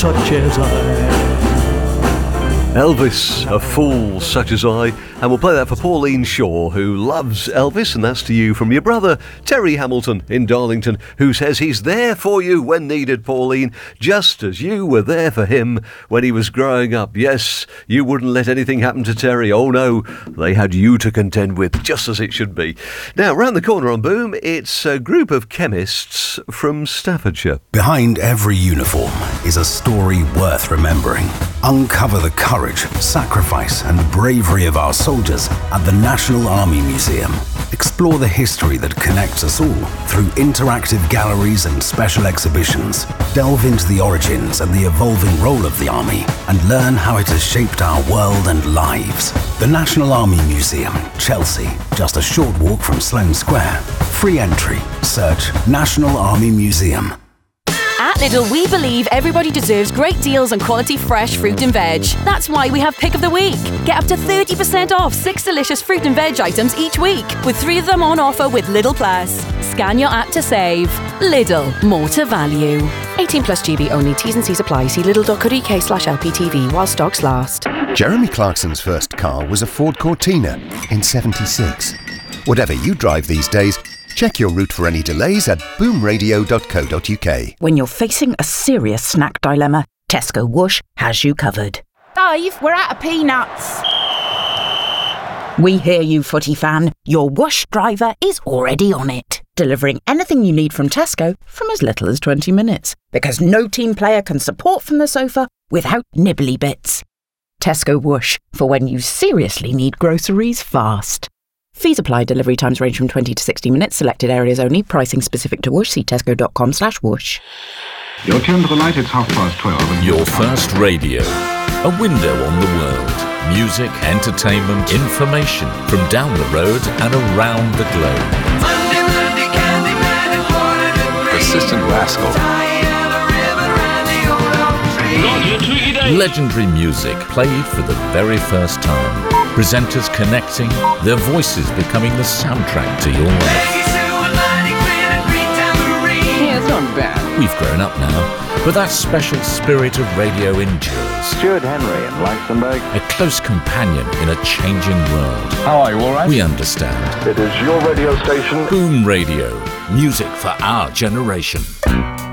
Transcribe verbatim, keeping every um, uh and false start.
such as I. Elvis, A Fool Such As I, and we'll play that for Pauline Shaw, who loves Elvis, and that's to you from your brother, Terry Hamilton in Darlington, who says he's there for you when needed, Pauline, just as you were there for him when he was growing up. Yes, you wouldn't let anything happen to Terry. Oh no, they had you to contend with, just as it should be. Now, round the corner on Boom, it's a group of chemists from Staffordshire. Behind every uniform is a story worth remembering. Uncover the courage, sacrifice and bravery of our soldiers at the National Army Museum. Explore the history that connects us all through interactive galleries and special exhibitions. Delve into the origins and the evolving role of the Army and learn how it has shaped our world and lives. The National Army Museum, Chelsea, just a short walk from Sloane Square. Free entry. Search National Army Museum. At Lidl, we believe everybody deserves great deals on quality fresh fruit and veg. That's why we have Pick of the Week. Get up to thirty percent off six delicious fruit and veg items each week, with three of them on offer with Lidl Plus. Scan your app to save. Lidl, more to value. eighteen plus G B only. T's and C's apply. See lidl.co.uk slash LPTV while stocks last. Jeremy Clarkson's first car was a Ford Cortina in seventy-six. Whatever you drive these days, check your route for any delays at boom radio dot co dot uk. When you're facing a serious snack dilemma, Tesco Whoosh has you covered. Dave, we're out of peanuts. We hear you, footy fan. Your Whoosh driver is already on it, delivering anything you need from Tesco from as little as twenty minutes. Because no team player can support from the sofa without nibbly bits. Tesco Whoosh, for when you seriously need groceries fast. Fees apply. Delivery times range from twenty to sixty minutes. Selected areas only. Pricing specific to Whoosh. See tesco.com slash whoosh. You're tuned to the light. It's half past twelve. Your first radio. A window on the world. Music, entertainment, information from down the road and around the globe. Monday, Monday, Candy Man, and quarter to three. Persistent Rascal. Legendary music played for the very first time. Presenters connecting, their voices becoming the soundtrack to your life. Yeah, it's not bad. We've grown up now, but that special spirit of radio endures. Stuart Henry in Luxembourg. A close companion in a changing world. How are you, all right? We understand. It is your radio station. Boom Radio. Music for our generation.